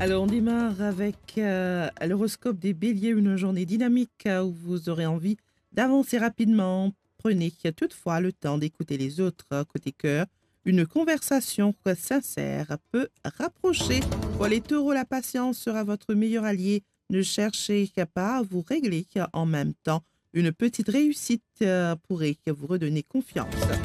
Alors, on démarre avec l'horoscope des béliers, une journée dynamique où vous aurez envie d'avancer rapidement. Prenez toutefois le temps d'écouter les autres. Côté cœur, une conversation sincère peut rapprocher. Pour les taureaux, la patience sera votre meilleur allié. Ne cherchez pas à vous régler en même temps. Une petite réussite pourrait vous redonner confiance.